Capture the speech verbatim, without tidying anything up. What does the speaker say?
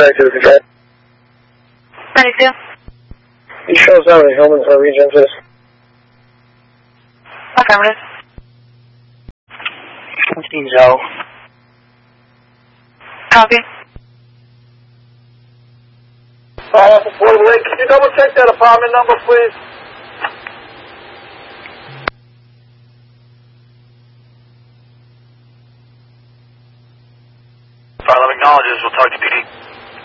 ninety-two control. ninety-two. You show us how many Hillman for region, please. Affirmative. fifteen Zoe. Copy. Uh, wait, wait, can you double check that apartment number, please? Five eleven acknowledges, we'll talk to P D.